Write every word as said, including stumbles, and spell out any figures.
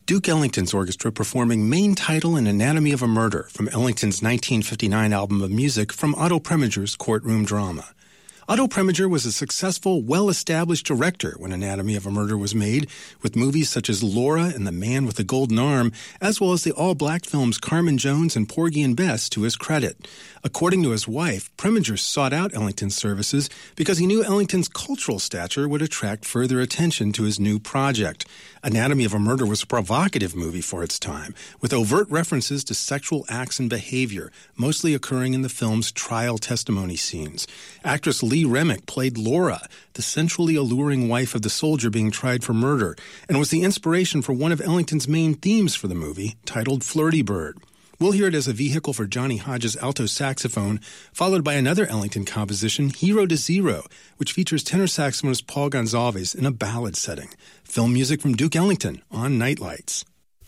Duke Ellington's orchestra performing main title and Anatomy of a Murder from Ellington's nineteen fifty-nine album of music from Otto Preminger's Courtroom Drama. Otto Preminger was a successful, well-established director when Anatomy of a Murder was made, with movies such as Laura and The Man with the Golden Arm, as well as the all-black films Carmen Jones and Porgy and Bess to his credit. According to his wife, Preminger sought out Ellington's services because he knew Ellington's cultural stature would attract further attention to his new project. Anatomy of a Murder was a provocative movie for its time, with overt references to sexual acts and behavior, mostly occurring in the film's trial testimony scenes. Actress Lee Remick played Laura, the sensually alluring wife of the soldier being tried for murder, and was the inspiration for one of Ellington's main themes for the movie, titled Flirty Bird. We'll hear it as a vehicle for Johnny Hodges' alto saxophone, followed by another Ellington composition, Hero to Zero, which features tenor saxophonist Paul Gonsalves in a ballad setting. Film music from Duke Ellington on Nightlights.